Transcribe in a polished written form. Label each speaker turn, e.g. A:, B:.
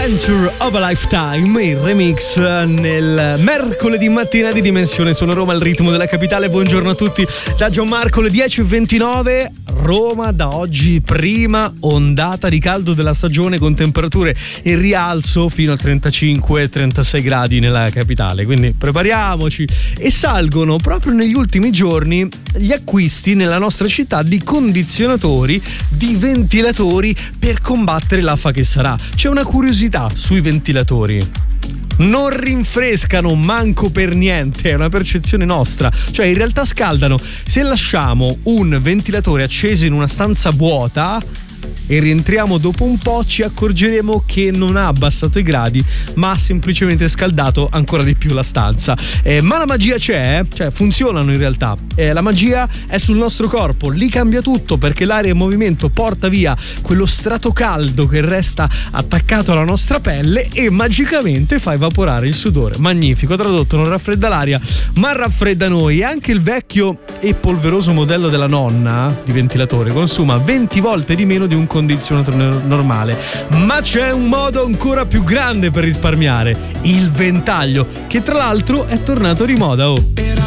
A: Adventure of a Lifetime, il remix nel mercoledì mattina di Dimensione Sono Roma, al ritmo della capitale. Buongiorno a tutti da Gianmarco, le 10:29. Roma da oggi prima ondata di caldo della stagione, con temperature in rialzo fino a 35-36 gradi nella capitale, quindi prepariamoci. E salgono proprio negli ultimi giorni gli acquisti nella nostra città di condizionatori, di ventilatori per combattere l'afa che sarà. C'è una curiosità sui ventilatori: non rinfrescano manco per niente, è una percezione nostra, cioè in realtà scaldano. Se lasciamo un ventilatore acceso in una stanza vuota e rientriamo dopo un po', ci accorgeremo che non ha abbassato i gradi, ma ha semplicemente scaldato ancora di più la stanza. Ma la magia c'è, cioè funzionano in realtà. La magia è sul nostro corpo, lì cambia tutto, perché l'aria in movimento porta via quello strato caldo che resta attaccato alla nostra pelle e magicamente fa evaporare il sudore. Magnifico, tradotto, non raffredda l'aria, ma raffredda noi. E anche il vecchio e polveroso modello della nonna di ventilatore consuma 20 volte di meno di un condizionatore normale. Ma c'è un modo ancora più grande per risparmiare: il ventaglio, che tra l'altro è tornato di moda.